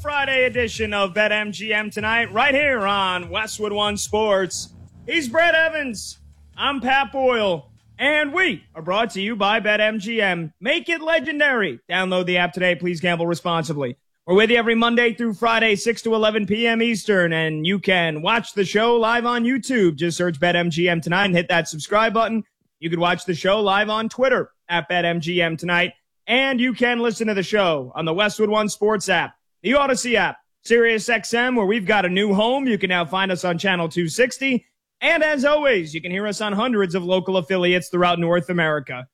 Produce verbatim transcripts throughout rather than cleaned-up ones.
Friday edition of BetMGM tonight, right here on Westwood One Sports. He's Brett Evans. I'm Pat Boyle. And we are brought to you by BetMGM. Make it legendary. Download the app today. Please gamble responsibly. We're with you every Monday through Friday, six to eleven p.m. Eastern, and you can watch the show live on YouTube. Just search BetMGM tonight and hit that subscribe button. You can watch the show live on Twitter at BetMGM tonight, and you can listen to the show on the Westwood One Sports app, the Odyssey app, SiriusXM, where we've got a new home. You can now find us on Channel two sixty, and as always, you can hear us on hundreds of local affiliates throughout North America.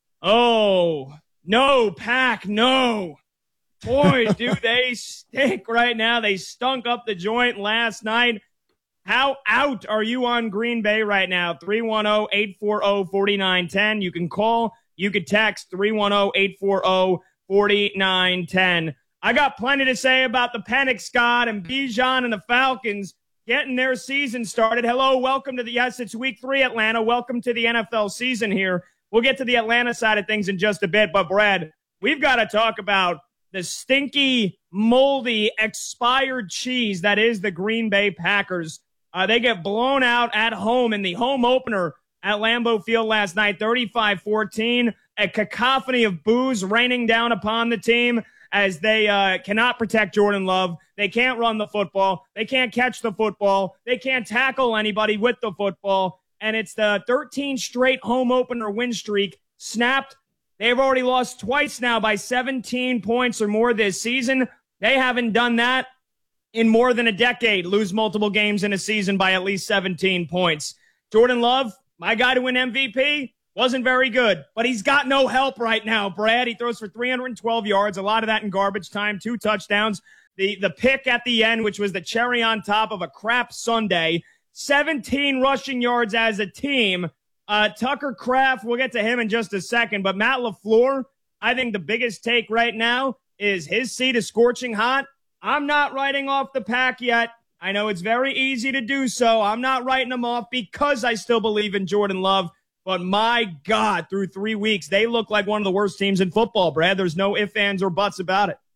Oh, no, Pack, no. Boy, do they stink right now. They stunk up the joint last night. How out are you on Green Bay right now? three one zero, eight four zero, four nine one zero. You can call, you can text three one zero, eight four zero, four nine one zero. I got plenty to say about the Penix, Scott, and Bijan and the Falcons getting their season started. Hello, welcome to the, yes, it's week three, Atlanta. Welcome to the N F L season here. We'll get to the Atlanta side of things in just a bit, but Brad, we've got to talk about the stinky, moldy, expired cheese that is the Green Bay Packers. Uh, they get blown out at home in the home opener at Lambeau Field last night, thirty-five fourteen. A cacophony of boos raining down upon the team as they uh, cannot protect Jordan Love. They can't run the football. They can't catch the football. They can't tackle anybody with the football. And it's the thirteen straight home opener win streak snapped. They've already lost twice now by seventeen points or more this season. They haven't done that in more than a decade, lose multiple games in a season by at least seventeen points. Jordan Love, my guy to win M V P, wasn't very good, but he's got no help right now, Brad. He throws for three hundred twelve yards, a lot of that in garbage time, two touchdowns. The, the pick at the end, which was the cherry on top of a crap Sunday, seventeen rushing yards as a team. Uh, Tucker Kraft, we'll get to him in just a second, but Matt LaFleur, I think the biggest take right now is his seat is scorching hot. I'm not writing off the Pack yet. I know it's very easy to do so. I'm not writing them off because I still believe in Jordan Love, but my God, through three weeks, they look like one of the worst teams in football, Brad. There's no ifs, ands, or buts about it.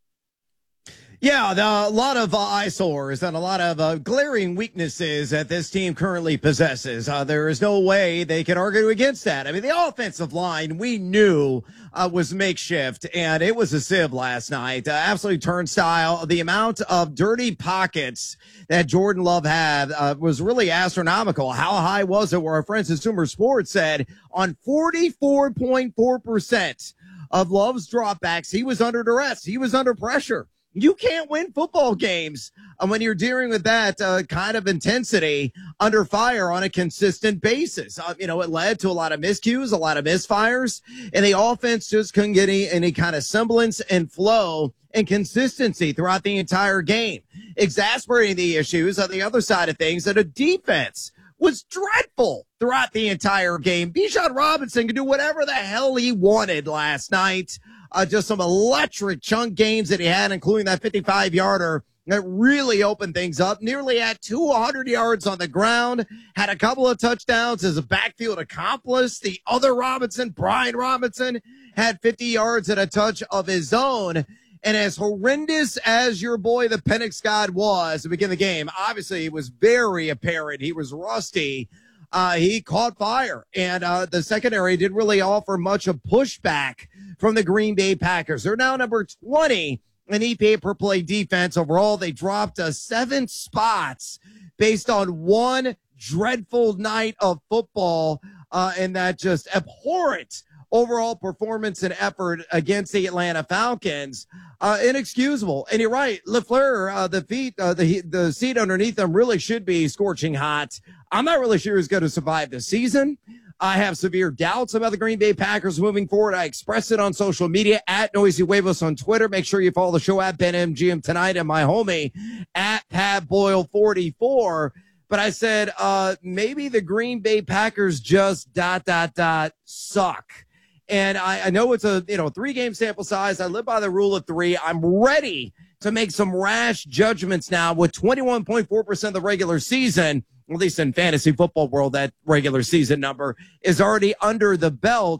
Yeah, the, a lot of uh, eyesores and a lot of uh, glaring weaknesses that this team currently possesses. Uh, there is no way they can argue against that. I mean, the offensive line we knew uh, was makeshift, and it was a sieve last night. Uh, absolutely turnstile. The amount of dirty pockets that Jordan Love had uh, was really astronomical. How high was it? Where our friends at Consumer Sports said on forty-four point four percent of Love's dropbacks, he was under duress. He was under pressure. You can't win football games uh, when you're dealing with that uh, kind of intensity under fire on a consistent basis. Uh, you know, it led to a lot of miscues, a lot of misfires, and the offense just couldn't get any, any kind of semblance and flow and consistency throughout the entire game. Exasperating the issues on the other side of things, that a defense was dreadful throughout the entire game. Bijan Robinson could do whatever the hell he wanted last night. Uh, just some electric chunk games that he had, including that fifty-five yarder that really opened things up. Nearly at two hundred yards on the ground, had a couple of touchdowns as a backfield accomplice. The other Robinson, Brian Robinson, had fifty yards and a touch of his own. And as horrendous as your boy, the Penix God, was to begin the game, obviously it was very apparent he was rusty. Uh, he caught fire, and uh, the secondary didn't really offer much of pushback from the Green Bay Packers. They're now number twenty in E P A per play defense. Overall, they dropped uh, seven spots based on one dreadful night of football, uh, and that just abhorrent overall performance and effort against the Atlanta Falcons. Uh, inexcusable. And you're right, LaFleur, uh, the feet, uh, the the seat underneath them really should be scorching hot. I'm not really sure he's going to survive the season. I have severe doubts about the Green Bay Packers moving forward. I expressed it on social media at Noisy Huevos on Twitter. Make sure you follow the show at BetMGM tonight and my homie at Pat Boyle forty-four. But I said, uh, maybe the Green Bay Packers just dot, dot, dot suck. And I, I know it's a, you know, three game sample size. I live by the rule of three. I'm ready to make some rash judgments now with twenty-one point four percent of the regular season, at least in fantasy football world, that regular season number is already under the belt.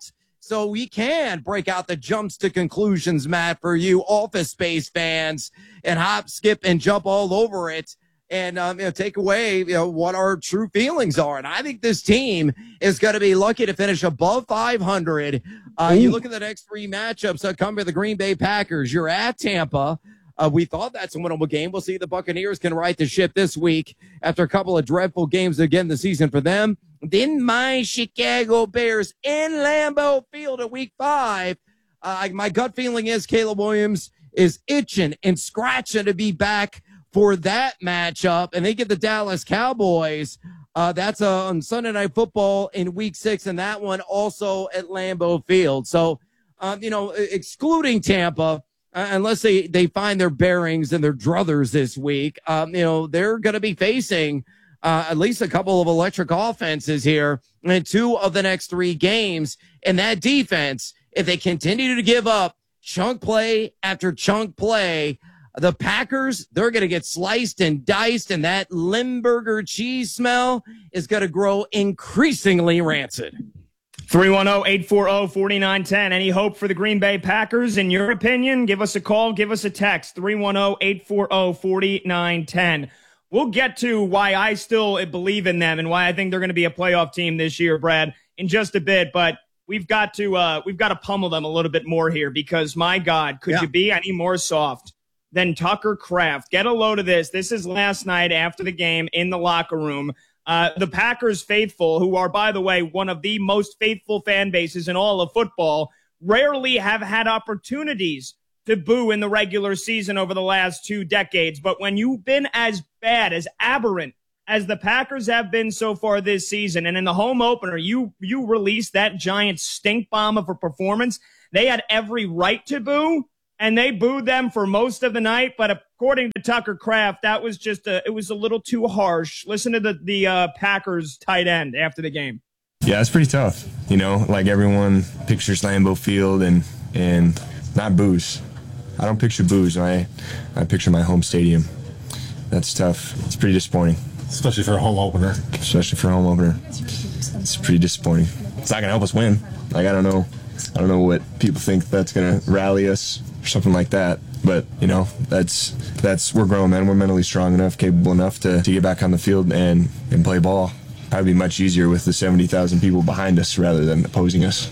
So we can break out the jumps to conclusions, Matt, for you Office Space fans, and hop, skip, and jump all over it, and um, you know, take away you know what our true feelings are. And I think this team is going to be lucky to finish above five hundred. Uh, you look at the next three matchups that come to the Green Bay Packers. You're at Tampa. Uh, we thought that's a winnable game. We'll see if the Buccaneers can right the ship this week after a couple of dreadful games again this season for them. Then my Chicago Bears in Lambeau Field at week five. Uh, my gut feeling is Caleb Williams is itching and scratching to be back for that matchup. And they get the Dallas Cowboys. Uh, that's uh, on Sunday Night Football in week six, and that one also at Lambeau Field. So, um, you know, excluding Tampa, Uh, unless they, they find their bearings and their druthers this week, um, you know, they're going to be facing uh, at least a couple of electric offenses here in two of the next three games. And that defense, if they continue to give up chunk play after chunk play, the Packers, they're going to get sliced and diced, and that Limburger cheese smell is going to grow increasingly rancid. three one zero, eight four zero, four nine one zero. Any hope for the Green Bay Packers, in your opinion? Give us a call. Give us a text. three one zero, eight four zero, four nine one zero. We'll get to why I still believe in them and why I think they're going to be a playoff team this year, Brad, in just a bit. But we've got to uh, we've got to pummel them a little bit more here because, my God, could yeah. you be any more soft than Tucker Kraft? Get a load of this. This is last night after the game in the locker room. Uh, the Packers faithful, who are, by the way, one of the most faithful fan bases in all of football, rarely have had opportunities to boo in the regular season over the last two decades. But when you've been as bad, as aberrant as the Packers have been so far this season, and in the home opener, you you released that giant stink bomb of a performance, they had every right to boo. And they booed them for most of the night, but according to Tucker Kraft, that was just a, it was a little too harsh. Listen to the the uh, Packers tight end after the game. Yeah, it's pretty tough. You know, like everyone pictures Lambeau Field and and not booze. I don't picture booze. I I picture my home stadium. That's tough. It's pretty disappointing. Especially for a home opener. Especially for a home opener. It's pretty disappointing. It's not gonna help us win. Like I don't know. I don't know what people think that's gonna rally us or something like that. But, you know, that's that's we're grown men. We're mentally strong enough, capable enough to, to get back on the field and, and play ball. Probably be much easier with the seventy thousand people behind us rather than opposing us.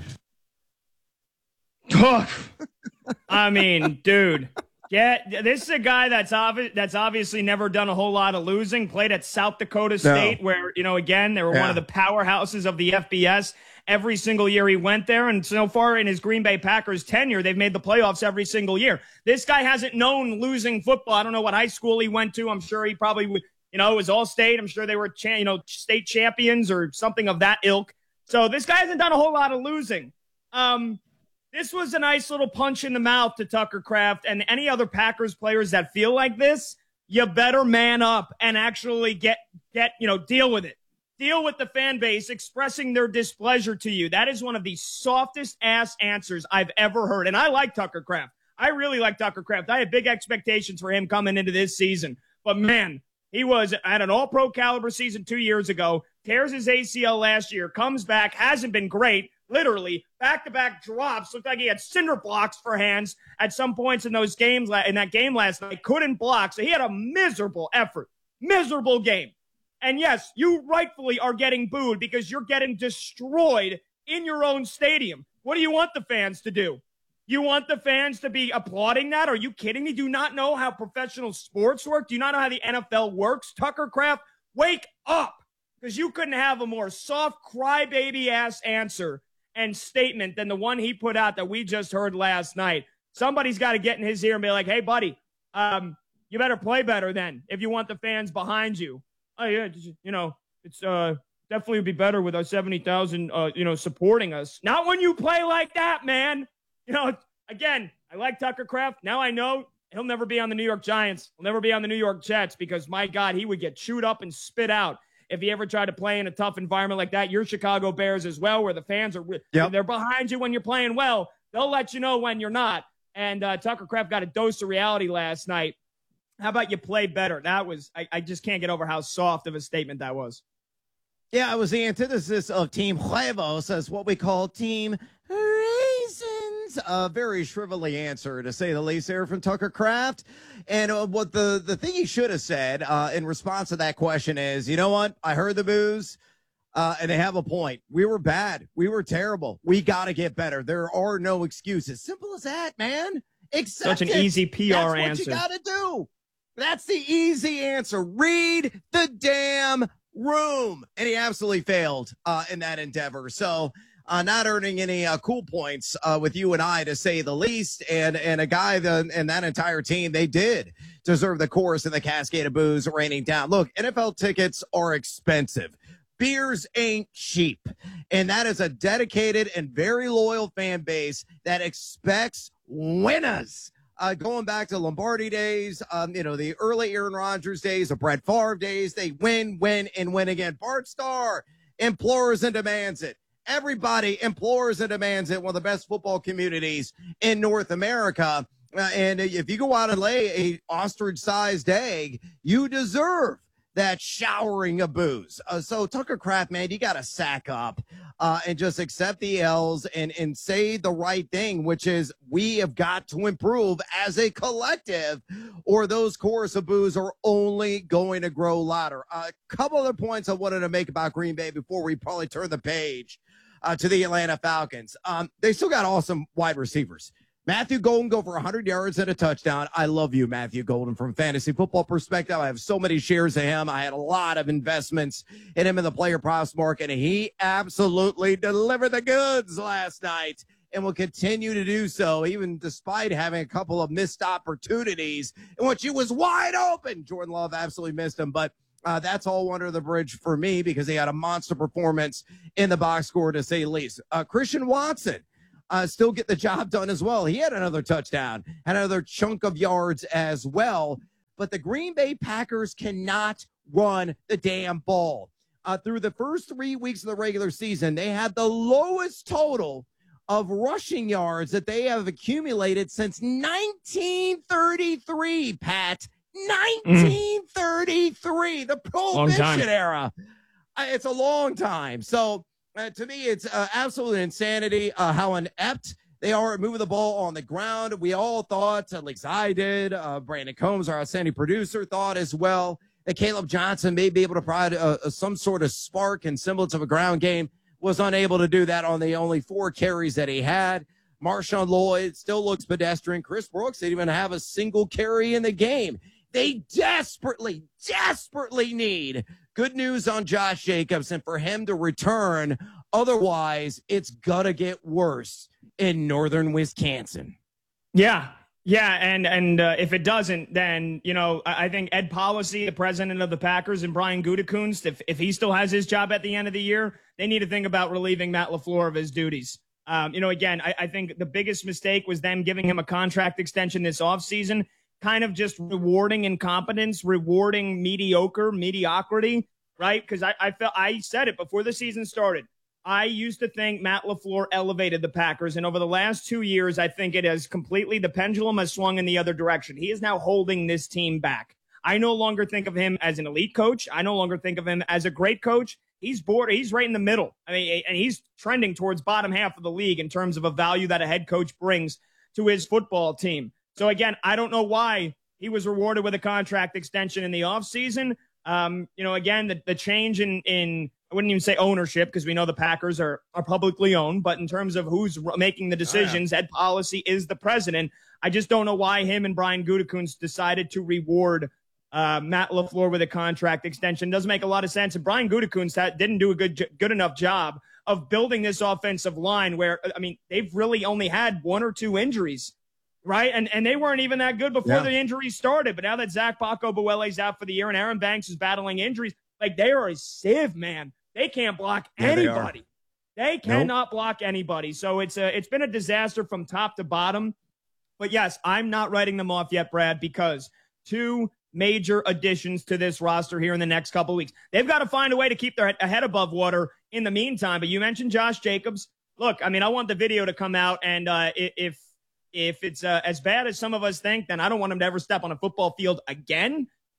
I mean, dude, get this is a guy that's obvi- that's obviously never done a whole lot of losing, played at South Dakota State, no. where, you know, again, they were yeah. one of the powerhouses of the F B S. Every single year he went there, and so far in his Green Bay Packers tenure, they've made the playoffs every single year. This guy hasn't known losing football. I don't know what high school he went to. I'm sure he probably, you know, it was All-State. I'm sure they were, cha- you know, state champions or something of that ilk. So this guy hasn't done a whole lot of losing. Um, this was a nice little punch in the mouth to Tucker Kraft and any other Packers players that feel like this. You better man up and actually get, get, you know, deal with it. Deal with the fan base expressing their displeasure to you. That is one of the softest ass answers I've ever heard. And I like Tucker Kraft. I really like Tucker Kraft. I had big expectations for him coming into this season. But man, he was at an all-pro caliber season two years ago, tears his A C L last year, comes back, hasn't been great, literally back-to-back drops. Looked like he had cinder blocks for hands at some points in those games, in that game last night. Couldn't block. So he had a miserable effort. Miserable game. And yes, you rightfully are getting booed because you're getting destroyed in your own stadium. What do you want the fans to do? You want the fans to be applauding that? Are you kidding me? Do you not know how professional sports work? Do you not know how the N F L works? Tucker Kraft, wake up, because you couldn't have a more soft crybaby-ass answer and statement than the one he put out that we just heard last night. Somebody's got to get in his ear and be like, hey, buddy, um, you better play better then if you want the fans behind you. Oh, yeah, you know, it's uh definitely would be better with our seventy thousand, uh, you know, supporting us. Not when you play like that, man. You know, again, I like Tucker Kraft. Now I know he'll never be on the New York Giants. He'll never be on the New York Jets because, my God, he would get chewed up and spit out if he ever tried to play in a tough environment like that. Your Chicago Bears as well, where the fans are yep. they're behind you when you're playing well. They'll let you know when you're not. And uh, Tucker Kraft got a dose of reality last night. How about you play better? That was, I, I just can't get over how soft of a statement that was. Yeah, it was the antithesis of Team Huevos as what we call Team Raisins. A very shrivelly answer, to say the least, there from Tucker Kraft. And uh, what the, the thing he should have said uh, in response to that question is, you know what? I heard the boos, uh, and they have a point. We were bad. We were terrible. We got to get better. There are no excuses. Simple as that, man. Accept Such an it. easy P R That's answer. what you got to do. That's the easy answer. Read the damn room. And he absolutely failed uh, in that endeavor. So uh, not earning any uh, cool points uh, with you and I, to say the least. And and a guy the, and that entire team, they did deserve the chorus and the cascade of boos raining down. Look, N F L tickets are expensive. Beers ain't cheap. And that is a dedicated and very loyal fan base that expects winners. Uh, going back to Lombardi days, um, you know, the early Aaron Rodgers days, the Brett Favre days, they win, win, and win again. Bart Starr implores and demands it. Everybody implores and demands it. One of the best football communities in North America. Uh, and if you go out and lay a ostrich-sized egg, you deserve that showering of booze. Uh, so Tucker Kraft, man, you got to sack up uh, and just accept the L's and, and say the right thing, which is we have got to improve as a collective, or those chorus of boos are only going to grow louder. A uh, couple other points I wanted to make about Green Bay before we probably turn the page uh, to the Atlanta Falcons. Um, they still got awesome wide receivers. Matthew Golden go for one hundred yards and a touchdown. I love you, Matthew Golden, from fantasy football perspective. I have so many shares of him. I had a lot of investments in him in the player props market, and he absolutely delivered the goods last night and will continue to do so, even despite having a couple of missed opportunities in which he was wide open. Jordan Love absolutely missed him, but uh, that's all under the bridge for me because he had a monster performance in the box score, to say the least. Uh, Christian Watson. Uh, still get the job done as well. He had another touchdown, had another chunk of yards as well. But the Green Bay Packers cannot run the damn ball. Uh, through the first three weeks of the regular season, they had the lowest total of rushing yards that they have accumulated since nineteen thirty-three, Pat. nineteen thirty-three, mm. The Prohibition era. Uh, it's a long time. So, Uh, to me, it's uh, absolute insanity uh, how inept they are at moving the ball on the ground. We all thought, at least I did, uh, Brandon Combs, our outstanding producer, thought as well that Caleb Johnson may be able to provide uh, some sort of spark and semblance of a ground game. Was unable to do that on the only four carries that he had. Marshawn Lloyd still looks pedestrian. Chris Brooks didn't even have a single carry in the game. They desperately, desperately need good news on Josh Jacobs and for him to return. Otherwise, it's going to get worse in northern Wisconsin. Yeah. Yeah. And, and uh, if it doesn't, then, you know, I, I think Ed Policy, the president of the Packers, and Brian Gutekunst, if, if he still has his job at the end of the year, they need to think about relieving Matt LaFleur of his duties. Um, you know, again, I, I think the biggest mistake was them giving him a contract extension this offseason. Kind of just rewarding incompetence, rewarding mediocre, mediocrity, right? Because I, I felt I said it before the season started. I used to think Matt LaFleur elevated the Packers, and over the last two years, I think it has completely, the pendulum has swung in the other direction. He is now holding this team back. I no longer think of him as an elite coach. I no longer think of him as a great coach. He's bored. He's right in the middle. I mean, and he's trending towards bottom half of the league in terms of a value that a head coach brings to his football team. So, again, I don't know why he was rewarded with a contract extension in the offseason. Um, you know, again, the, the change in, in, I wouldn't even say ownership because we know the Packers are, are publicly owned. But in terms of who's making the decisions, oh, yeah. Ed Policy is the president. I just don't know why him and Brian Gutekunst decided to reward uh, Matt LaFleur with a contract extension. Doesn't make a lot of sense. And Brian Gutekunst had, didn't do a good, good enough job of building this offensive line where, I mean, they've really only had one or two injuries. Right. And and they weren't even that good before yeah. the injuries started. But now that Zach Paco-Buele's out for the year and Aaron Banks is battling injuries, like they are a sieve, man. They can't block yeah, anybody. They, they cannot nope. block anybody. So it's a, it's been a disaster from top to bottom. But yes, I'm not writing them off yet, Brad, because two major additions to this roster here in the next couple of weeks. They've got to find a way to keep their head above water in the meantime. But you mentioned Josh Jacobs. Look, I mean, I want the video to come out, and uh, if If it's uh, as bad as some of us think, then I don't want him to ever step on a football field again.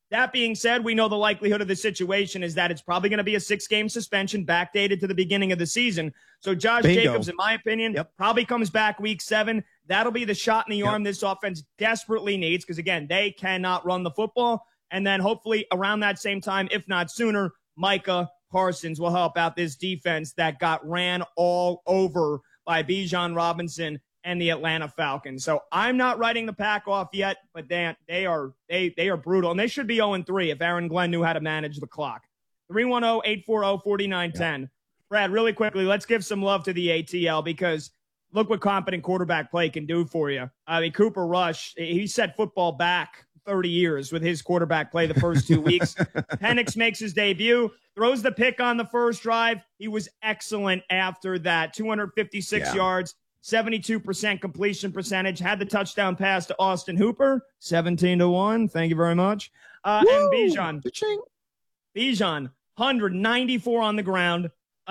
That being said, we know the likelihood of the situation is that it's probably going to be a six-game suspension backdated to the beginning of the season. So Josh Bingo. Jacobs, in my opinion, yep. probably comes back week seven. That'll be the shot in the yep. arm this offense desperately needs because, again, they cannot run the football. And then hopefully around that same time, if not sooner, Micah Parsons will help out this defense that got ran all over by Bijan Robinson and the Atlanta Falcons. So I'm not writing the Pack off yet, but they, they are they they are brutal. And they should be oh and three if Aaron Glenn knew how to manage the clock. three one zero, eight four zero, four nine one zero. Yeah. Brad, really quickly, let's give some love to the A T L because look what competent quarterback play can do for you. I mean, Cooper Rush, he set football back thirty years with his quarterback play the first two weeks. Penix makes his debut, throws the pick on the first drive. He was excellent after that. two hundred fifty-six yeah. yards, seventy-two percent completion percentage, had the touchdown pass to Austin Hooper, seventeen to one. Thank you very much. Uh, and Bijan, Bijan, one hundred ninety-four on the ground,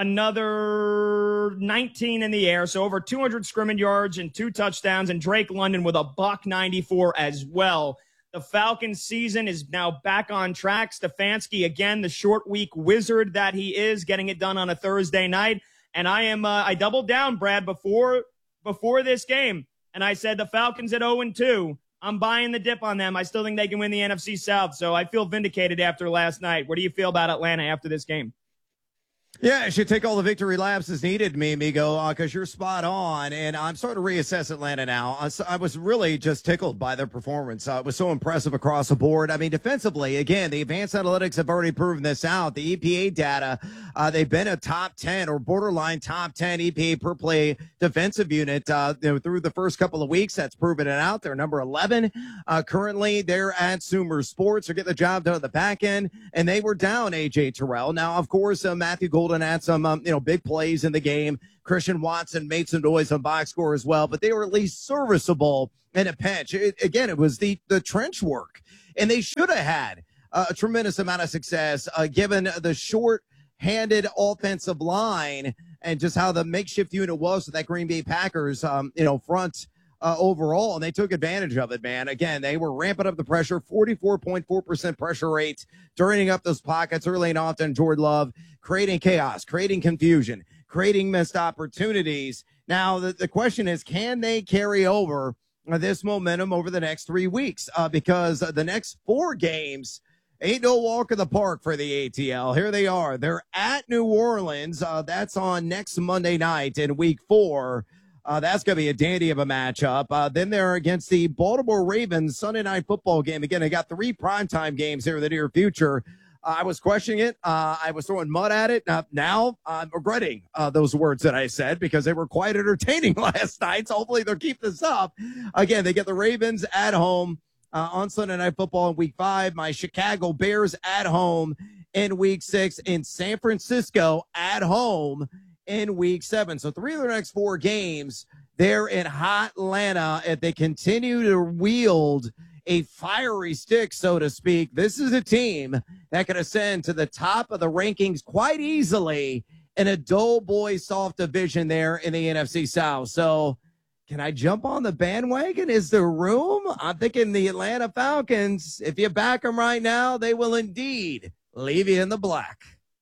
another nineteen in the air, so over two hundred scrimmage yards and two touchdowns, and Drake London with a buck ninety-four as well. The Falcons season is now back on track. Stefanski, again, the short week wizard that he is, getting it done on a Thursday night. And I am, uh, I doubled down, Brad, before before this game, and I said the Falcons at oh and two. I'm buying the dip on them. I still think they can win the N F C South, so I feel vindicated after last night. What do you feel about Atlanta after this game? Yeah, it should take all the victory laps as needed, me, amigo, because uh, you're spot on. And I'm starting to reassess Atlanta now. I, I was really just tickled by their performance. Uh, it was so impressive across the board. I mean, defensively, again, the advanced analytics have already proven this out. The E P A data, uh, they've been a top ten or borderline top ten E P A per play defensive unit uh, you know, through the first couple of weeks. That's proven it out. They're number eleven. Uh, currently, they're at Sumer Sports. They're getting the job done at the back end, and they were down A J Terrell. Now, of course, uh, Matthew Golden had some, um, you know, big plays in the game. Christian Watson made some noise on box score as well, but they were at least serviceable in a pinch. It, again, it was the, the trench work, and they should have had uh, a tremendous amount of success uh, given the short-handed offensive line and just how the makeshift unit was with that Green Bay Packers, um, you know, front uh, overall, and they took advantage of it, man. Again, they were ramping up the pressure, forty-four point four percent pressure rate, turning up those pockets early and often. Jordan Love creating chaos, creating confusion, creating missed opportunities. Now, the, the question is, can they carry over uh, this momentum over the next three weeks? Uh, because uh, the next four games ain't no walk in the park for the A T L. Here they are. They're at New Orleans. Uh, that's on next Monday night in week four. Uh, that's going to be a dandy of a matchup. Uh, then they're against the Baltimore Ravens Sunday night football game. Again, they got three primetime games here in the near future. Uh, I was questioning it. Uh, I was throwing mud at it. Uh, now I'm regretting uh, those words that I said because they were quite entertaining last night. So hopefully they'll keep this up. Again, they get the Ravens at home uh, on Sunday night football in week five. My Chicago Bears at home in week six, in San Francisco at home in week seven. So three of their next four games, they're in hot Atlanta, and they continue to wield a fiery stick, so to speak. This is a team that can ascend to the top of the rankings quite easily in a dull boy soft division there in the N F C South. So can I jump on the bandwagon? Is there room? I'm thinking the Atlanta Falcons, if you back them right now, they will indeed leave you in the black.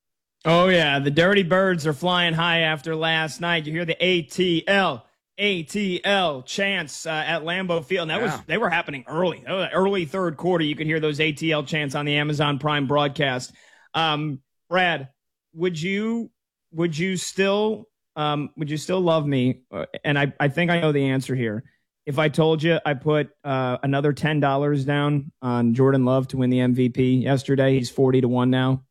Oh, yeah, the Dirty Birds are flying high after last night. You hear the A T L, A T L chants uh, at Lambeau Field. And that yeah. was they were happening early, early third quarter. You could hear those A T L chants on the Amazon Prime broadcast. Um, Brad, would you would you still um, would you still love me? And I, I think I know the answer here. If I told you I put uh, another ten dollars down on Jordan Love to win the M V P yesterday, he's forty to one now.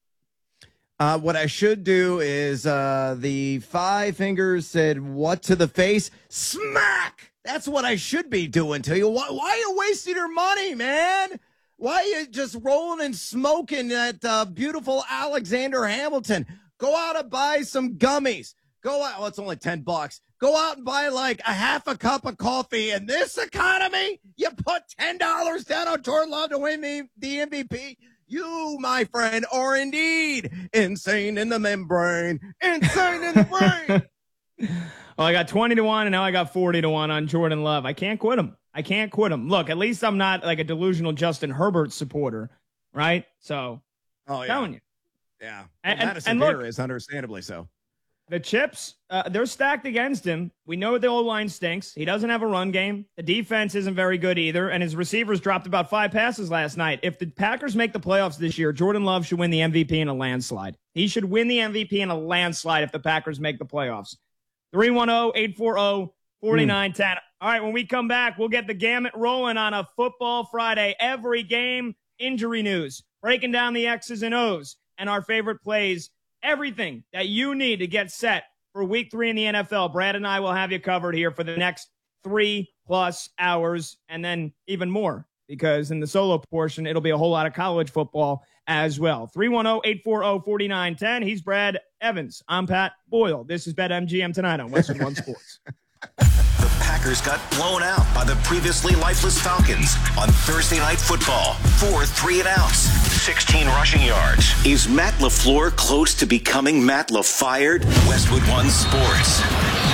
Uh, what I should do is uh, the five fingers said, what to the face? Smack! That's what I should be doing to you. Why, why are you wasting your money, man? Why are you just rolling and smoking at uh, beautiful Alexander Hamilton? Go out and buy some gummies. Go out. Well, it's only ten bucks. Go out and buy like a half a cup of coffee. In this economy, you put ten dollars down on Jordan Love to win me the M V P. You, my friend, are indeed insane in the membrane. Insane in the brain. Well, I got twenty to one, and now I got forty to one on Jordan Love. I can't quit him. I can't quit him. Look, at least I'm not like a delusional Justin Herbert supporter. right? So, oh, yeah. telling you. Yeah. And, well, and, and look, is understandably so. The Chips, uh, they're stacked against him. We know the O-line stinks. He doesn't have a run game. The defense isn't very good either, and his receivers dropped about five passes last night. If the Packers make the playoffs this year, Jordan Love should win the M V P in a landslide. He should win the M V P in a landslide if the Packers make the playoffs. three one zero, eight four zero, four nine one zero. All right, when we come back, we'll get the gamut rolling on a Football Friday. Every game, injury news, breaking down the X's and O's, and our favorite plays. Everything that you need to get set for week three in the N F L. Brad and I will have you covered here for the next three plus hours and then even more, because in the solo portion, it'll be a whole lot of college football as well. three one zero, eight four zero, four nine one zero. He's Brad Evans. I'm Pat Boyle. This is BetMGM tonight on Westwood One Sports. The Packers got blown out by the previously lifeless Falcons on Thursday Night Football. Four three and outs, sixteen rushing yards. Is Matt LaFleur close to becoming Matt LaFired? Westwood One Sports.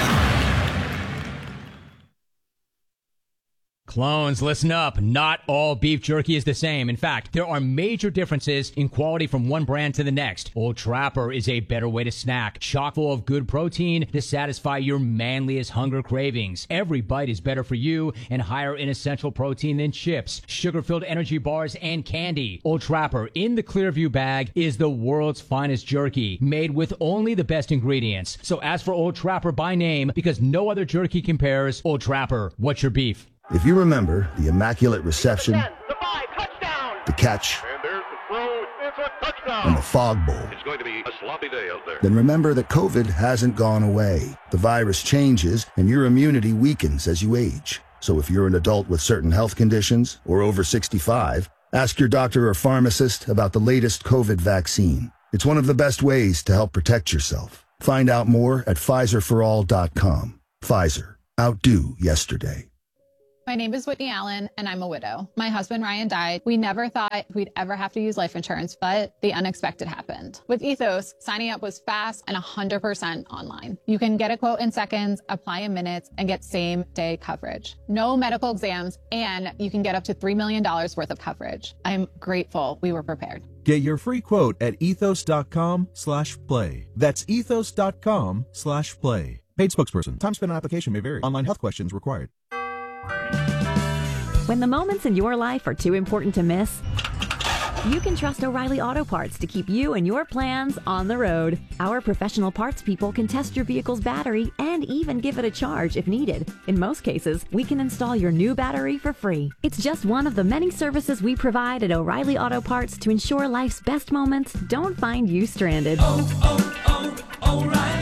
Clones, listen up. Not all beef jerky is the same. In fact, there are major differences in quality from one brand to the next. Old Trapper is a better way to snack, chock full of good protein to satisfy your manliest hunger cravings. Every bite is better for you and higher in essential protein than chips, sugar-filled energy bars, and candy. Old Trapper in the Clearview bag is the world's finest jerky, made with only the best ingredients. So ask for Old Trapper by name, because no other jerky compares. Old Trapper, what's your beef? If you remember the immaculate reception, the, ten, the, five, touchdown. the catch, and there's the throw, it's a touchdown. and the fog bowl, it's going to be a sloppy day out there. Then remember that COVID hasn't gone away. The virus changes, and your immunity weakens as you age. So if you're an adult with certain health conditions or over sixty-five, ask your doctor or pharmacist about the latest COVID vaccine. It's one of the best ways to help protect yourself. Find out more at Pfizer for all dot com. Pfizer. Outdo yesterday. My name is Whitney Allen, and I'm a widow. My husband, Ryan, died. We never thought we'd ever have to use life insurance, but the unexpected happened. With Ethos, signing up was fast and one hundred percent online. You can get a quote in seconds, apply in minutes, and get same-day coverage. No medical exams, and you can get up to three million dollars worth of coverage. I'm grateful we were prepared. Get your free quote at ethos.com slash play. That's ethos.com slash play. Paid spokesperson. Time spent on application may vary. Online health questions required. When the moments in your life are too important to miss, you can trust O'Reilly Auto Parts to keep you and your plans on the road. Our professional parts people can test your vehicle's battery and even give it a charge if needed. In most cases, we can install your new battery for free. It's just one of the many services we provide at O'Reilly Auto Parts to ensure life's best moments don't find you stranded. Oh, oh,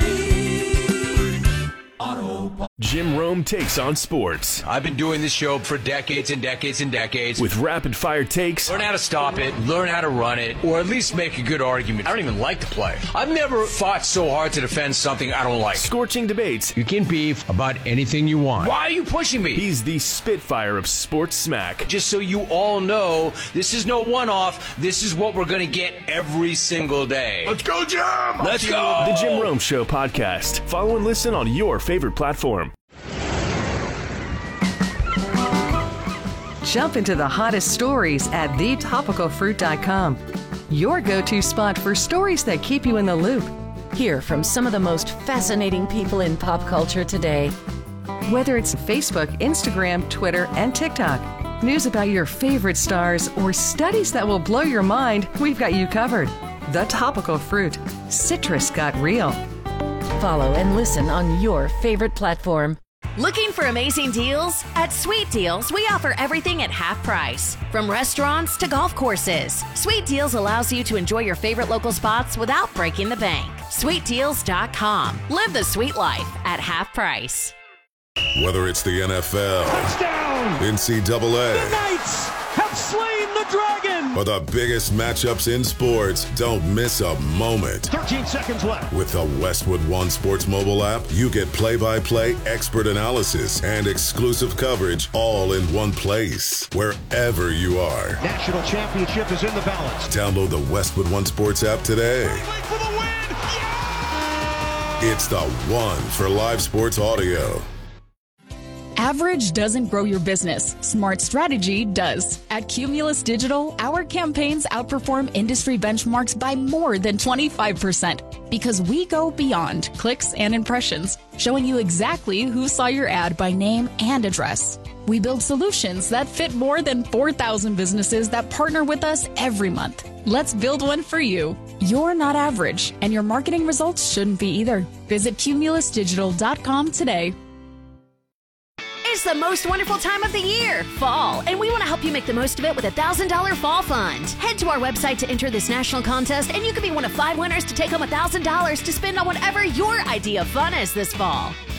O'Reilly Auto Parts. Jim Rome takes on sports. I've been doing this show for decades and decades and decades. With rapid fire takes. Learn how to stop it, learn how to run it, or at least make a good argument. I don't even like the play. I've never fought so hard to defend something I don't like. Scorching debates. You can beef about anything you want. Why are you pushing me? He's the Spitfire of sports smack. Just so you all know, this is no one-off. This is what we're going to get every single day. Let's go, Jim! Let's go! The Jim Rome Show podcast. Follow and listen on your favorite platform. Jump into the hottest stories at the topical fruit dot com. Your go-to spot for stories that keep you in the loop. Hear from some of the most fascinating people in pop culture today. Whether it's Facebook, Instagram, Twitter, and TikTok, news about your favorite stars, or studies that will blow your mind, we've got you covered. The Topical Fruit. Citrus got real. Follow and listen on your favorite platform. Looking for amazing deals? At Sweet Deals, we offer everything at half price. From restaurants to golf courses, Sweet Deals allows you to enjoy your favorite local spots without breaking the bank. sweet deals dot com. Live the sweet life at half price. Whether it's the N F L, touchdown, N C double A, the Knights have slain the dragon, or the biggest matchups in sports, don't miss a moment. thirteen seconds left. With the Westwood One Sports mobile app, you get play-by-play expert analysis and exclusive coverage all in one place, wherever you are. National championship is in the balance. Download the Westwood One Sports app today. For the win. Yeah! It's the one for live sports audio. Average doesn't grow your business. Smart strategy does. At Cumulus Digital, our campaigns outperform industry benchmarks by more than twenty-five percent because we go beyond clicks and impressions, showing you exactly who saw your ad by name and address. We build solutions that fit more than four thousand businesses that partner with us every month. Let's build one for you. You're not average, and your marketing results shouldn't be either. Visit cumulus digital dot com today. It's the most wonderful time of the year, fall, and we want to help you make the most of it with a one thousand dollars Fall Fund. Head to our website to enter this national contest, and you could be one of five winners to take home one thousand dollars to spend on whatever your idea of fun is this fall.